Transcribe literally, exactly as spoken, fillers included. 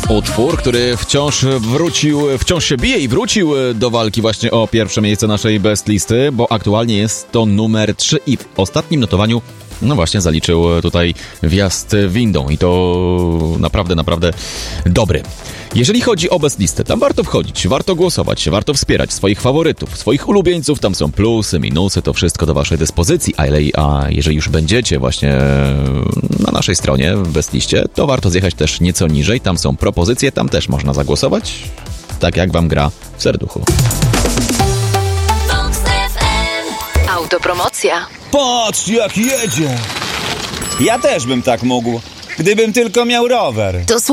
Utwór, który wciąż wrócił, wciąż się bije i wrócił do walki właśnie o pierwsze miejsce naszej best listy, bo aktualnie jest to numer trzy i w ostatnim notowaniu no właśnie zaliczył tutaj wjazd windą i to naprawdę, naprawdę dobry. Jeżeli chodzi o best listę, tam warto wchodzić, warto głosować, warto wspierać swoich faworytów, swoich ulubieńców, tam są plusy, minusy, to wszystko do waszej dyspozycji, ale a jeżeli już będziecie właśnie na naszej stronie w best liście, to warto zjechać też nieco niżej, tam są propozycje, tam też można zagłosować, tak jak wam gra w serduchu. Autopromocja. Patrz jak jedzie! Ja też bym tak mógł, gdybym tylko miał rower. To